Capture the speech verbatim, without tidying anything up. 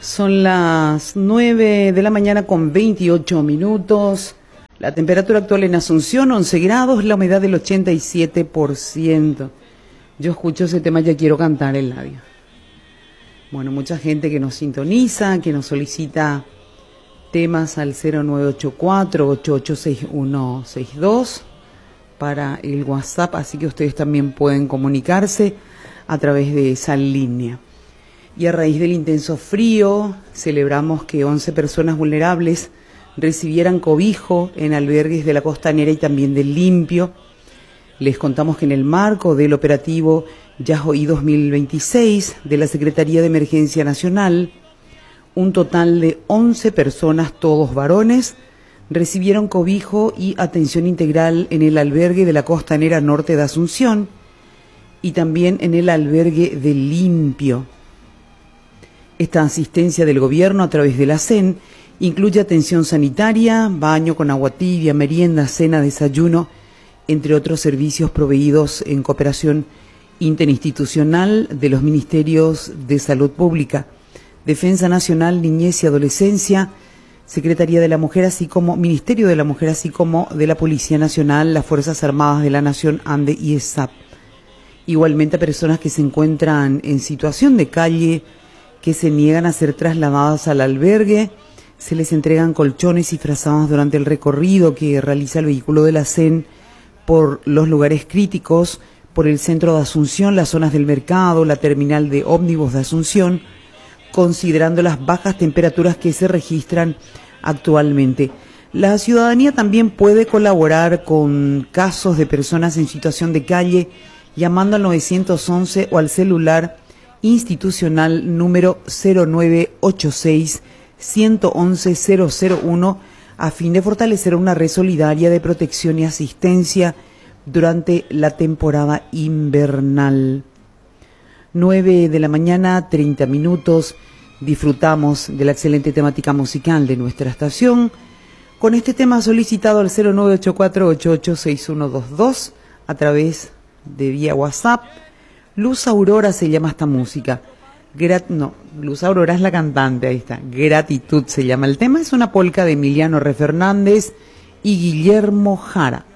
Son las nueve de la mañana con veintiocho minutos. La temperatura actual en Asunción, once grados, la humedad del ochenta y siete por ciento. Yo escucho ese tema, ya quiero cantar el labio. Bueno, mucha gente que nos sintoniza, que nos solicita temas al cero nueve ocho cuatro, ocho ocho seis uno seis dos para el WhatsApp, así que ustedes también pueden comunicarse a través de esa línea. Y a raíz del intenso frío, celebramos que once personas vulnerables recibieran cobijo en albergues de la Costanera y también del Limpio. Les contamos que en el marco del operativo Yahoí dos mil veintiséis de la Secretaría de Emergencia Nacional, un total de once personas, todos varones, recibieron cobijo y atención integral en el albergue de la Costanera Norte de Asunción y también en el albergue del Limpio. Esta asistencia del gobierno a través de la C E N incluye atención sanitaria, baño con agua tibia, merienda, cena, desayuno, entre otros servicios proveídos en cooperación interinstitucional de los Ministerios de Salud Pública, Defensa Nacional, Niñez y Adolescencia, Secretaría de la Mujer, así como Ministerio de la Mujer, así como de la Policía Nacional, las Fuerzas Armadas de la Nación, ANDE y ESAP. Igualmente a personas que se encuentran en situación de calle, que se niegan a ser trasladadas al albergue, se les entregan colchones y frazadas durante el recorrido que realiza el vehículo de la C E N por los lugares críticos, por el centro de Asunción, las zonas del mercado, la terminal de ómnibus de Asunción, considerando las bajas temperaturas que se registran actualmente. La ciudadanía también puede colaborar con casos de personas en situación de calle llamando al nueve once o al celular institucional número cero nueve ocho seis, uno uno uno, cero cero uno a fin de fortalecer una red solidaria de protección y asistencia durante la temporada invernal. nueve de la mañana, treinta minutos. Disfrutamos de la excelente temática musical de nuestra estación con este tema solicitado al cero nueve ocho cuatro, ocho ocho seis uno dos dos a través de vía WhatsApp. Luz Aurora se llama esta música. Grat no, Luz Aurora es la cantante, ahí está. Gratitud se llama el tema. Es una polca de Emiliano R. Fernández y Guillermo Jara.